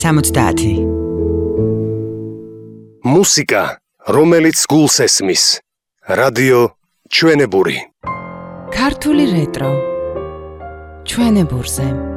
70. მუსიკა, რომელიც გულს ესმის. რადიო ჩვენებური. ქართული რეტრო. ჩვენებურზე.